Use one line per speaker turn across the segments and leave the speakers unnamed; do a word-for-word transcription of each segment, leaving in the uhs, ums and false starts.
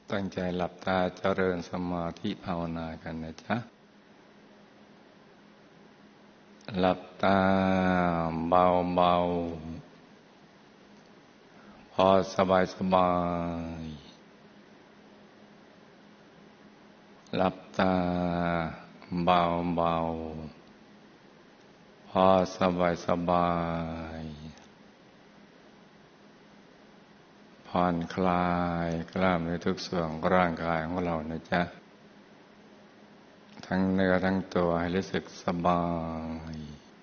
ตั้งใจหลับตาเจริญสมาธิภาวนากันนะจ๊ะหลับตาเบาๆพอสบายสบายหลับตาเบาๆพอสบายสบายผ่อนคลายกล้ามเนื้อทุกส่วนของร่างกายของเรานะจ๊ะทั้งเนื้อทั้งตัวให้รู้สึกสบาย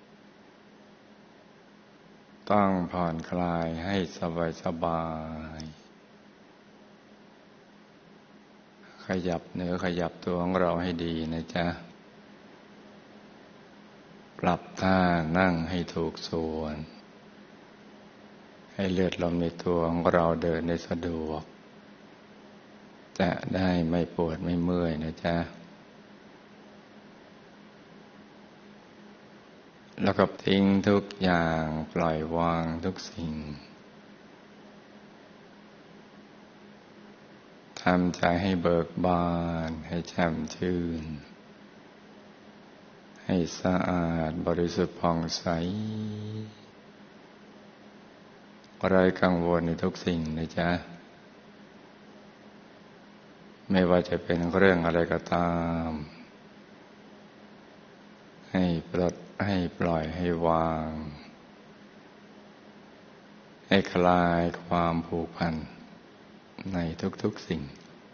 ต้องผ่อนคลายให้สบายสบายขยับเนื้อขยับตัวของเราให้ดีนะจ๊ะปรับท่านั่งให้ถูกส่วนให้เลือดลมในตัวของเราเดินได้สะดวกจะได้ไม่ปวดไม่เมื่อยนะจ๊ะแล้วก็ทิ้งทุกอย่างปล่อยวางทุกสิ่งทำใจให้เบิกบานให้แจ่มชื่นให้สะอาดบริสุทธิ์ผ่องใสไร้กังวลในทุกสิ่งนะจ๊ะไม่ว่าจะเป็นเรื่องอะไรก็ตามให้ปลดให้ปล่อยให้วางให้คลายความผูกพันในทุกๆสิ่ง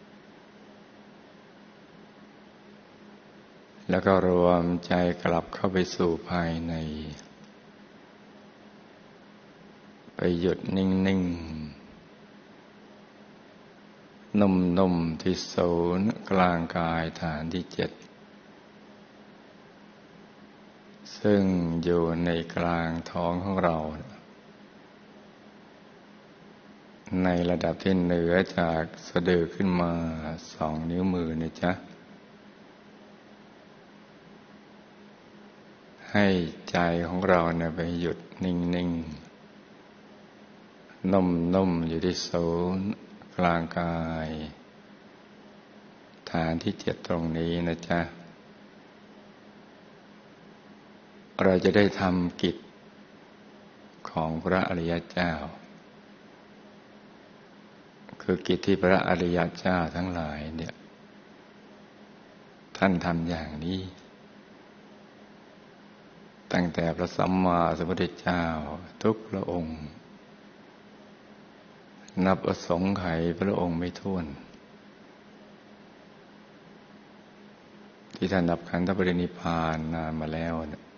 แล้วก็รวมใจกลับเข้าไปสู่ภายในไปหยุดนิ่งๆนุ่มๆที่ศูนย์กลางกายฐานที่เจ็ดซึ่งอยู่ในกลางท้องของเราในระดับที่เหนือจากสะดือขึ้นมาสองนิ้วมือนะจ๊ะให้ใจของเราเนี่ยไปหยุดนิ่งๆนุ่มๆอยู่ที่ศูนย์กลางกายฐานที่เจ็ดตรงนี้นะจ๊ะเราจะได้ทำกิจของพระอริยเจ้าคือกิจที่พระอริยเจ้าทั้งหลายเนี่ยท่านทำอย่างนี้ตั้งแต่พระสัมมาสัมพุทธเจ้าทุกพระองค์นับอสงไขยพระองค์ไม่ถ้วนที่ท่านดับขันธปรินิพพานนานมาแล้วเนี่ย